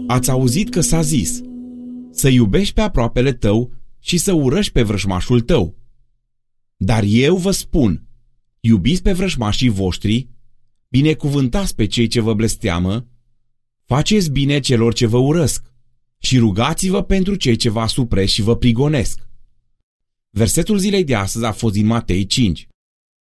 Ați auzit că s-a zis: să iubești pe aproapele tău și să urăști pe vrăjmașul tău. Dar eu vă spun, iubiți pe vrăjmașii voștri, binecuvântați pe cei ce vă blesteamă, faceți bine celor ce vă urăsc și rugați-vă pentru cei ce vă asupresc și vă prigonesc. Versetul zilei de astăzi a fost din Matei 5.